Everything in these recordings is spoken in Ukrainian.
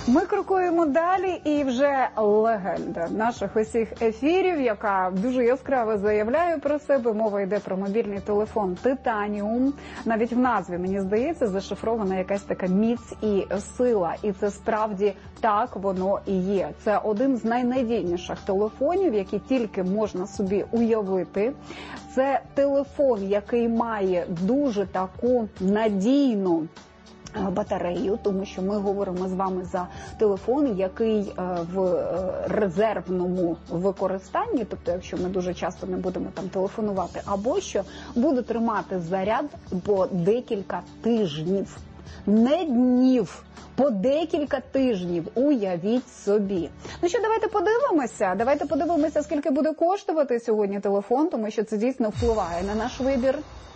Ми крокуємо далі, і вже легенда наших усіх ефірів, яка дуже яскраво заявляє про себе. Мова йде про мобільний телефон Titanium. Навіть в назві, мені здається, зашифрована якась така міць і сила. І це справді так воно і є. Це один з найнадійніших телефонів, які тільки можна собі уявити. Це телефон, який має дуже таку надійну батарею, тому що ми говоримо з вами за телефон, який в резервному використанні, тобто якщо ми дуже часто не будемо там телефонувати, або що буде тримати заряд по декілька тижнів. Не днів, по декілька тижнів, уявіть собі. Ну що, давайте подивимося, скільки буде коштувати сьогодні телефон, тому що це дійсно впливає на наш вибір.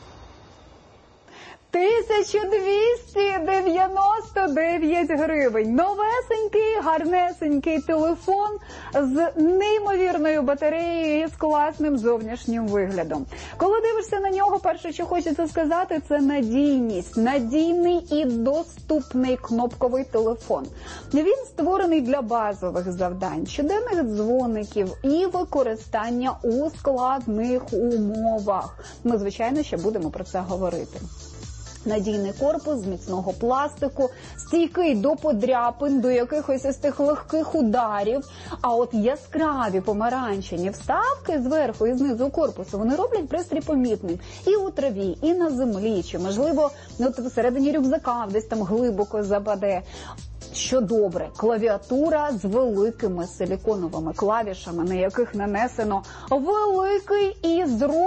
1299 гривень. Новесенький, гарнесенький телефон з неймовірною батареєю і з класним зовнішнім виглядом. Коли дивишся на нього, перше, що хочеться сказати, це надійність. Надійний і доступний кнопковий телефон. Він створений для базових завдань, щоденних дзвоників і використання у складних умовах. Ми, звичайно, ще будемо про це говорити. Надійний корпус з міцного пластику, стійкий до подряпин, до якихось із тих легких ударів. А от яскраві помаранчеві вставки зверху і знизу корпусу, вони роблять пристрій помітним і у траві, і на землі, чи, можливо, всередині рюкзака десь там глибоко западе. Що добре, клавіатура з великими силіконовими клавішами, на яких нанесено великий і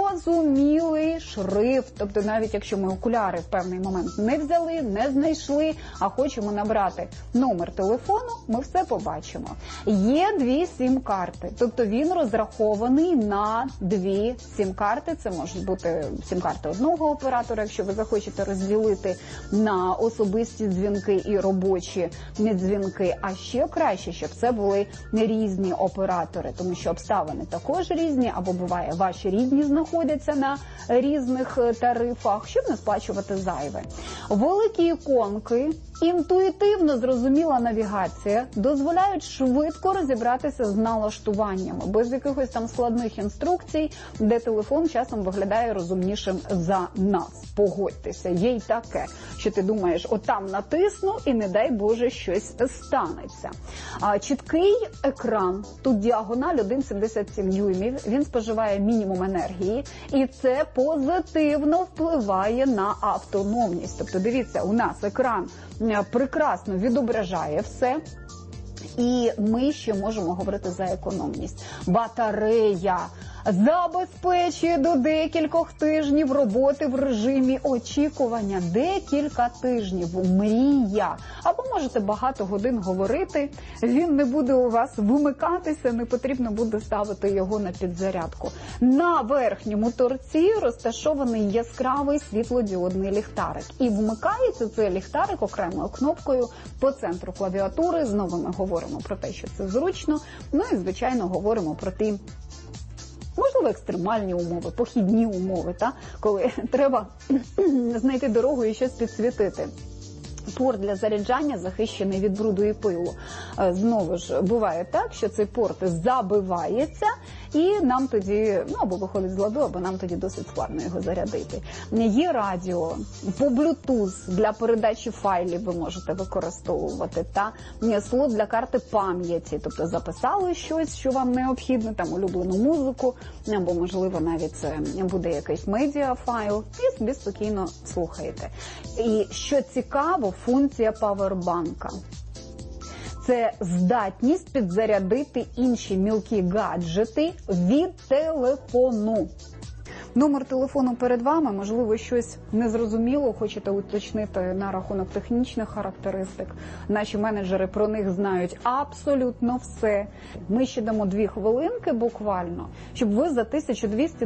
зрозумілий шрифт. Тобто навіть якщо ми окуляри в певний момент не взяли, не знайшли, а хочемо набрати номер телефону, ми все побачимо. Є 2 сім-карти, тобто він розрахований на 2 сім-карти. Це можуть бути сім-карти одного оператора, якщо ви захочете розділити на особисті дзвінки і робочі дзвінки, а ще краще, щоб це були різні оператори, тому що обставини також різні, або буває ваші рідні знаходяться на різних тарифах, щоб не сплачувати зайве. Великі іконки, інтуїтивно зрозуміла навігація дозволяють швидко розібратися з налаштуваннями, без якихось там складних інструкцій, де телефон часом виглядає розумнішим за нас. Погодьтеся, є й таке, що ти думаєш, отам натисну і не дай Боже щось станеться. Чіткий екран, тут діагональ 1,77 дюймів, він споживає мінімум енергії, і це позитивно впливає на автономність. Тобто, дивіться, у нас екран прекрасно відображає все. І ми ще можемо говорити за економність. Батарея забезпечує до декількох тижнів роботи в режимі очікування. Декілька тижнів. Мрія. Або можете багато годин говорити, він не буде у вас вимикатися, не потрібно буде ставити його на підзарядку. На верхньому торці розташований яскравий світлодіодний ліхтарик. І вмикається цей ліхтарик окремою кнопкою по центру клавіатури. Знову ми говоримо про те, що це зручно. Ну і, звичайно, говоримо про ті, можливо, екстремальні умови, похідні умови, коли треба знайти дорогу і щось підсвітити. Порт для заряджання захищений від бруду і пилу. Знову ж, буває так, що цей порт забивається, і нам тоді, або виходить з ладу, або нам тоді досить складно його зарядити. Є радіо, по Bluetooth для передачі файлів ви можете використовувати, слот для карти пам'яті, тобто записали щось, що вам необхідно, там улюблену музику, або, можливо, навіть це буде якийсь медіафайл, і собі спокійно слухаєте. І що цікаво, функція павербанка. Це здатність підзарядити інші мілкі гаджети від телефону. Номер телефону перед вами, можливо, щось незрозуміло, хочете уточнити на рахунок технічних характеристик. Наші менеджери про них знають абсолютно все. Ми ще дамо 2 хвилинки буквально, щоб ви за 1200